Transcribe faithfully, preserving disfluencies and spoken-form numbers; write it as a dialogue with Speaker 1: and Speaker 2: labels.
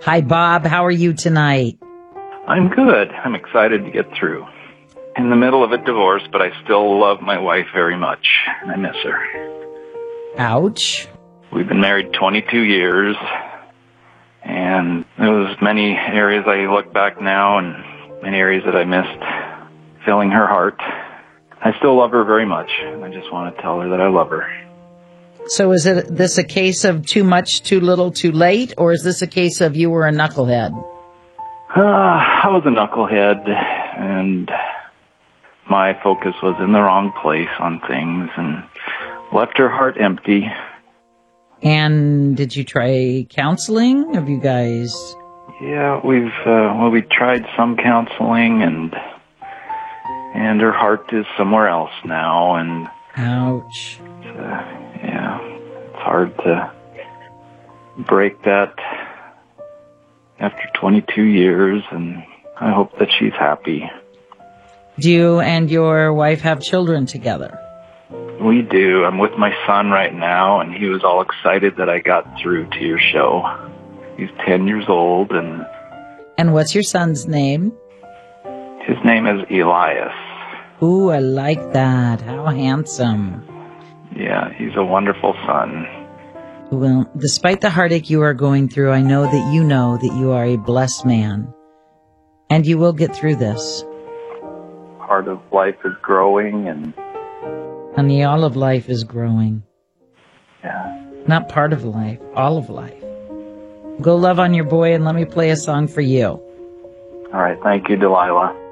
Speaker 1: Hi, Bob. How are you tonight?
Speaker 2: I'm good. I'm excited to get through. In the middle of a divorce, but I still love my wife very much, and I miss her.
Speaker 1: Ouch.
Speaker 2: We've been married twenty-two years, and there was many areas I look back now and many areas that I missed filling her heart. I still love her very much, and I just want to tell her that I love her.
Speaker 1: So is it this a case of too much, too little, too late, or is this a case of you were a knucklehead?
Speaker 2: Uh, I was a knucklehead, and my focus was in the wrong place on things and left her heart empty.
Speaker 1: And did you try counseling? Have you guys?
Speaker 2: Yeah, we've, uh, well, we tried some counseling, and, and her heart is somewhere else now, and...
Speaker 1: Ouch.
Speaker 2: Uh, yeah, it's hard to break that after twenty-two years, and I hope that she's happy.
Speaker 1: Do you and your wife have children together?
Speaker 2: We do. I'm with my son right now, and he was all excited that I got through to your show. He's ten years old, and...
Speaker 1: And what's your son's name?
Speaker 2: His name is Elias.
Speaker 1: Ooh, I like that. How handsome.
Speaker 2: Yeah, he's a wonderful son.
Speaker 1: Well, despite the heartache you are going through, I know that you know that you are a blessed man. And you will get through this.
Speaker 2: Part of life is growing, and...
Speaker 1: Honey, all of life is growing.
Speaker 2: Yeah.
Speaker 1: Not part of life, all of life. Go love on your boy and let me play a song for you.
Speaker 2: All right, thank you, Delilah.